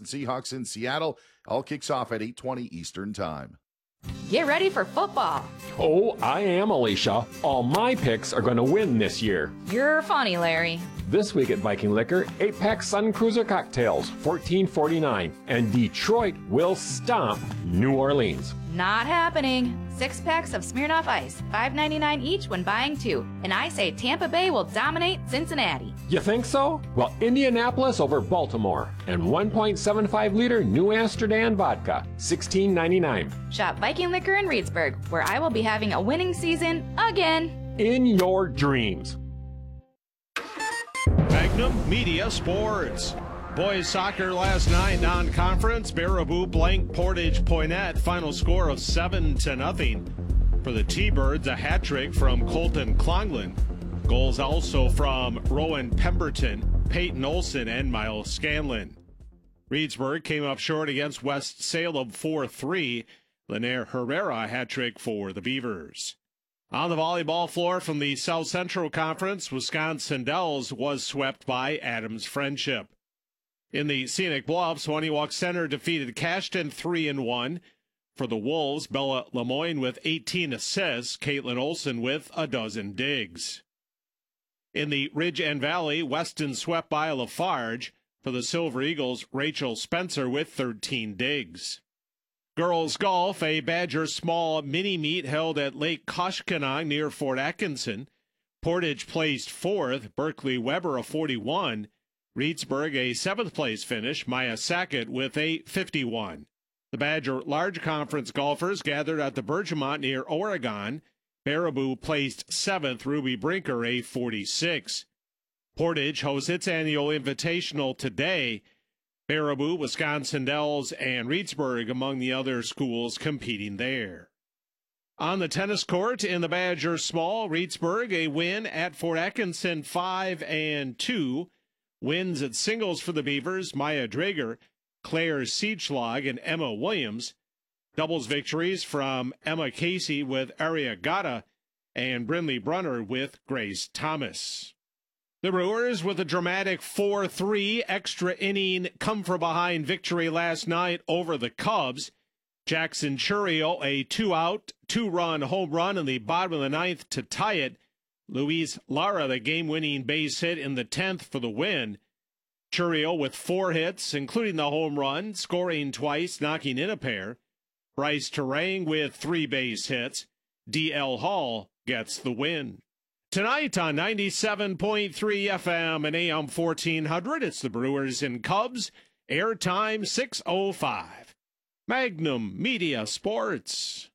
and Seahawks in Seattle. All kicks off at 8:20 Eastern Time. Get ready for football. Oh, I am, Alicia. All my picks are going to win this year. You're funny, Larry. This week at Viking Liquor, 8-pack Sun Cruiser cocktails, $14.49. And Detroit will stomp New Orleans. Not happening. 6 packs of Smirnoff Ice, $5.99 each when buying 2. And I say Tampa Bay will dominate Cincinnati. You think so? Well, Indianapolis over Baltimore. And 1.75-liter New Amsterdam vodka, $16.99. Shop Viking Liquor in Reedsburg, where I will be having a winning season again. In your dreams. Magnum Media Sports. Boys soccer last night, non-conference. Baraboo blanked Portage Poinet. Final score of 7-0. For the T-Birds, a hat trick from Colton Clonglin. Goals also from Rowan Pemberton, Peyton Olson, and Miles Scanlon. Reedsburg came up short against West Salem 4-3. Linaire Herrera, a hat trick for the Beavers. On the volleyball floor from the South Central Conference, Wisconsin Dells was swept by Adams Friendship. In the Scenic Bluffs, Waniwak Center defeated Cashton 3-1. For the Wolves, Bella Lemoyne with 18 assists, Caitlin Olson with a dozen digs. In the Ridge and Valley, Weston swept by Lafarge. For the Silver Eagles, Rachel Spencer with 13 digs. Girls golf, a Badger small mini-meet held at Lake Koshkonong near Fort Atkinson. Portage placed 4th, Berkeley Weber a 41. Reedsburg a 7th-place finish, Maya Sackett with a 51. The Badger Large Conference golfers gathered at the Bergemont near Oregon. Baraboo placed 7th, Ruby Brinker a 46. Portage hosts its annual invitational today. Baraboo, Wisconsin Dells, and Reedsburg among the other schools competing there. On the tennis court in the Badger Small, Reedsburg a win at Fort Atkinson 5-2. Wins at singles for the Beavers, Maya Drager, Claire Siegschlag, and Emma Williams. Doubles victories from Emma Casey with Aria Gata and Brinley Brunner with Grace Thomas. The Brewers with a dramatic 4-3 extra inning come-from-behind victory last night over the Cubs. Jackson Churio a 2-out, 2-run home run in the bottom of the 9th to tie it. Luis Lara the game-winning base hit in the 10th for the win. Churio with 4 hits, including the home run, scoring twice, knocking in a pair. Bryce Terang with 3 base hits. D.L. Hall gets the win. Tonight on 97.3 FM and AM 1400, it's the Brewers and Cubs. Airtime 6:05. Magnum Media Sports.